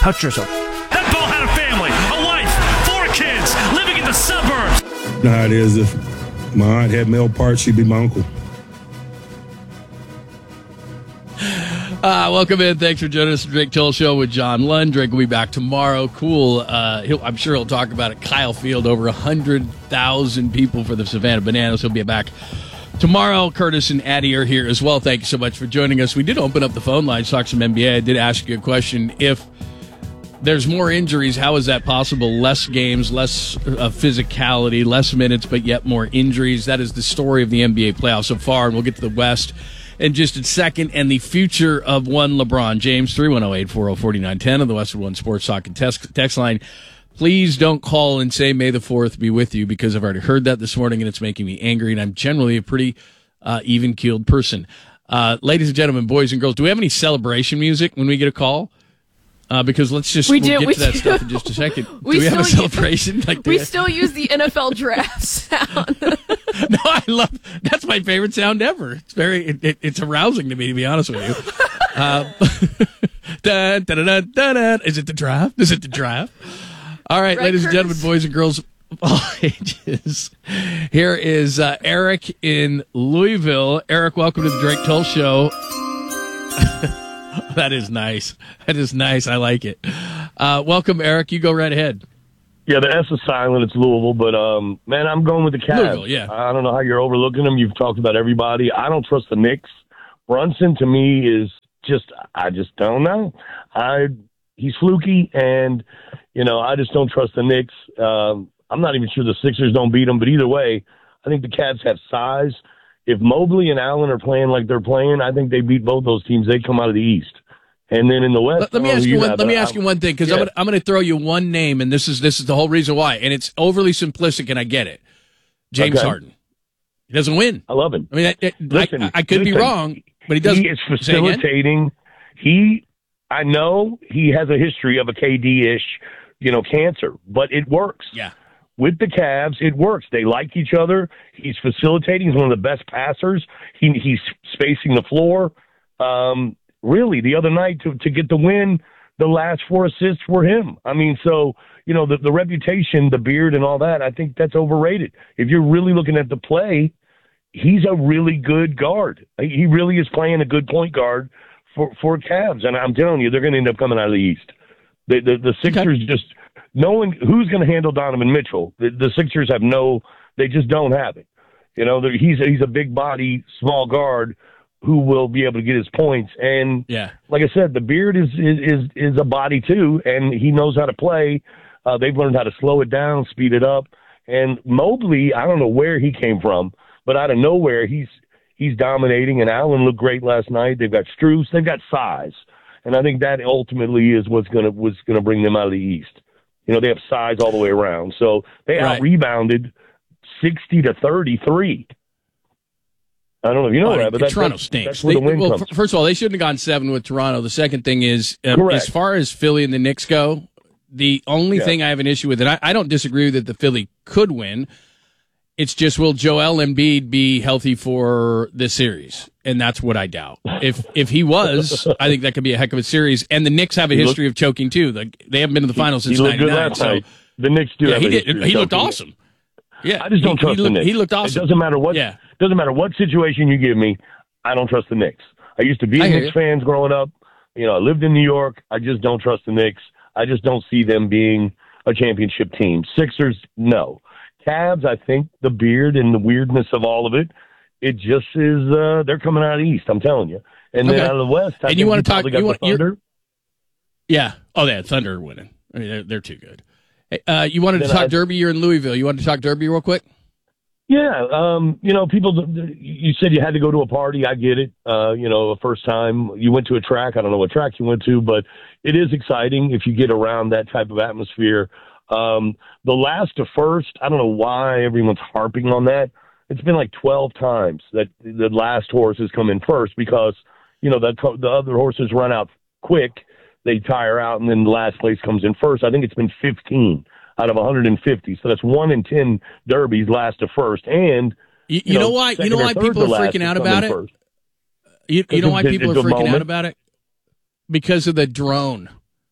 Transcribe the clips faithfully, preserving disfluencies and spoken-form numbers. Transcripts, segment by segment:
touch yourself. That ball had a family, a wife, four kids, living in the suburbs. You know how it is. If my aunt had male parts, she'd be my uncle. Uh, welcome in. Thanks for joining us. The Drake Till Show with John Lund. Drake will be back tomorrow. Cool. Uh, he'll, I'm sure he'll talk about it. Kyle Field, over one hundred thousand people for the Savannah Bananas. He'll be back tomorrow. Curtis and Addie are here as well. Thank you so much for joining us. We did open up the phone lines, talk some N B A. I did ask you a question. If there's more injuries, how is that possible? Less games, less uh, physicality, less minutes, but yet more injuries. That is the story of the N B A playoffs so far, and we'll get to the West in just a second, and the future of one LeBron James. Three one zero, eight four zero, four nine one zero on the Westwood One Sports Talk and text, text line. Please don't call and say May the fourth be with you, because I've already heard that this morning, and it's making me angry, and I'm generally a pretty uh, even-keeled person. Uh, ladies and gentlemen, boys and girls, do we have any celebration music when we get a call? Uh, because let's just we we'll do, get we to that do. stuff in just a second. We do we have a still celebration? Use, like we that? still use the N F L draft sound. No, I love that's my favorite sound ever. It's very it, it, it's arousing to me, to be honest with you. Uh, dun, dun, dun, dun, dun. Is it the draft? Is it the draft? All right, right ladies Curtis? and gentlemen, boys and girls of all ages. Here is uh, Eric in Louisville. Eric, welcome to the Drake Till Show. That is nice. That is nice. I like it. Uh, welcome, Eric. You go right ahead. Yeah, the S is silent. It's Louisville, but um, man, I'm going with the Cavs. Louisville, yeah. I don't know how you're overlooking them. You've talked about everybody. I don't trust the Knicks. Brunson to me is just, I just don't know. I he's fluky, and you know, I just don't trust the Knicks. Um, I'm not even sure the Sixers don't beat them, but either way, I think the Cavs have size. If Mobley and Allen are playing like they're playing, I think they beat both those teams. They come out of the East. And then in the West, let, let me ask you, you one. Let me ask you one thing, because yeah. I'm I'm going to throw you one name, and this is this is the whole reason why. And it's overly simplistic, and I get it. James okay. Harden. He doesn't win. I love him. I mean, I, I, listen, I, I could listen, be wrong, but he does. He is facilitating. He, I know he has a history of a K D-ish, you know, cancer, but it works. Yeah. With the Cavs, it works. They like each other. He's facilitating. He's one of the best passers. He, he's spacing the floor. Um, really, the other night to, to get the win, the last four assists were him. I mean, so, you know, the, the reputation, the beard and all that, I think that's overrated. If you're really looking at the play, he's a really good guard. He really is playing a good point guard for, for Cavs. And I'm telling you, they're going to end up coming out of the East. The, the, the Sixers okay. just – knowing who's going to handle Donovan Mitchell, the, the Sixers have no, they just don't have it. You know, he's a, he's a big body, small guard who will be able to get his points. And yeah, like I said, the beard is is is, is a body too, and he knows how to play. Uh, they've learned how to slow it down, speed it up. And Mobley, I don't know where he came from, but out of nowhere, he's he's dominating. And Allen looked great last night. They've got Strus, they've got size, and I think that ultimately is what's gonna what's gonna bring them out of the East. You know, they have size all the way around. So they right. out-rebounded sixty to thirty-three. I don't know if you know well, that, but that's, Toronto that's, stinks. that's where they, the win well, comes. f- first of all, they shouldn't have gone seven with Toronto. The second thing is, um, as far as Philly and the Knicks go, the only yeah. thing I have an issue with, and I, I don't disagree that the Philly could win, it's just, will Joel Embiid be healthy for this series? And that's what I doubt. If if he was, I think that could be a heck of a series. And the Knicks have a he history looked, of choking, too. Like, they haven't been to the finals since ninety-nine. So night. The Knicks do yeah, have he a did. history He looked choking. awesome. Yeah, I just don't he, trust he the looked, Knicks. He looked awesome. It doesn't matter what, yeah. doesn't matter what situation you give me, I don't trust the Knicks. I used to be a Knicks you. fans growing up. You know, I lived in New York. I just don't trust the Knicks. I just don't see them being a championship team. Sixers, no. Cavs, I think the beard and the weirdness of all of it, it just is, uh, they're coming out of the East, I'm telling you. And okay. then out of the West, I and think you want to talk, got you want, the Thunder. Yeah. Oh, yeah, Thunder are winning. I mean, they're, they're too good. Hey, uh, you wanted to then talk I, Derby. You're in Louisville. You wanted to talk Derby real quick? Yeah. Um, you know, people, you said you had to go to a party. I get it. Uh, you know, the first time you went to a track, I don't know what track you went to, but it is exciting if you get around that type of atmosphere. Um, the last to first, I don't know why everyone's harping on that. It's been like twelve times that the last horse has come in first because, you know, the, the other horses run out quick. They tire out, and then the last place comes in first. I think it's been fifteen out of one hundred fifty. So that's one in ten derbies last to first. And you, you, you know, know why? You know why people are freaking out about it? You, you know why people are freaking out about it? Because of the drone.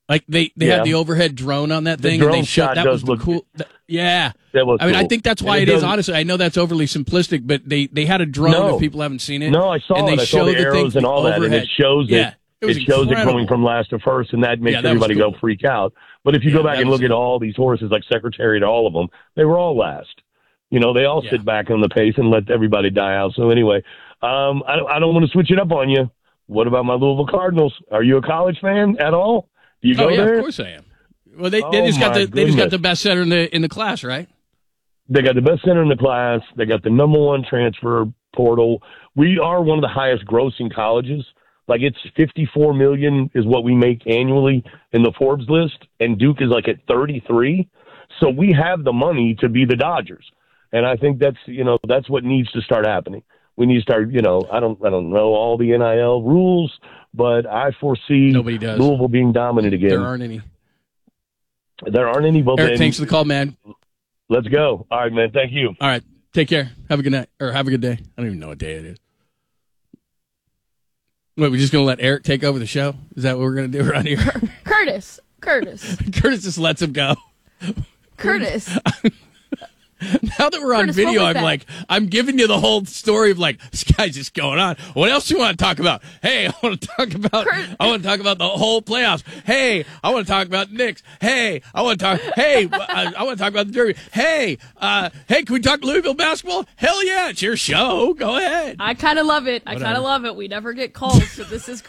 Like they, they Yeah. had the overhead drone on that The thing, and drone they showed shot that does was the look- cool. th- yeah, That was I mean, I cool. think that's why And it it is. does- Honestly, I know that's overly simplistic, but they, they had a drone. No. If people haven't seen it, No, I saw and they it. I saw show the thing arrows and all that, and overhead. it shows yeah, it. It, was It shows it incredible. going from last to first, and that makes Yeah, that was everybody cool. go freak out. But if you Yeah, go back that and was look at it. all these horses, like Secretary to all of them, they were all last. You know, they all Yeah. sit back on the pace and let everybody die out. So anyway, um, I, don't- I don't want to switch it up on you. What about my Louisville Cardinals? Are you a college fan at all? Do you go Oh yeah, there? of course I am. Well, they, they Oh, just got my the they just got goodness. the best center in the in the class, right? They got the best center in the class. They got the number one transfer portal. We are one of the highest grossing colleges. Like it's fifty-four million is what we make annually in the Forbes list, and Duke is like at thirty-three. So we have the money to be the Dodgers, and I think that's you know that's what needs to start happening. We need to start. You know, I don't I don't know all the N I L rules, but I foresee Nobody does. Louisville being dominant again. There aren't any. There aren't any. Well, Eric, then, thanks for the call, man. let's go. All right, man. Thank you. All right, take care. Have a good night, or have a good day. I don't even know what day it is. Wait, we're just gonna let Eric take over the show? Is that what we're gonna do around here? Curtis. Curtis. Curtis just lets him go. Curtis. Now that we're on Curtis, video, what was I'm that? like, I'm giving you the whole story of like, this guy's just going on. What else do you want to talk about? Hey, I want to talk about, Kurt- I want to talk about the whole playoffs. Hey, I want to talk about Knicks. Hey, I want to talk, hey, I, I want to talk about the Derby. Hey, uh, hey, can we talk Louisville basketball? Hell yeah, it's your show. Go ahead. I kind of love it. I kind Whatever. of love it. We never get calls, so this is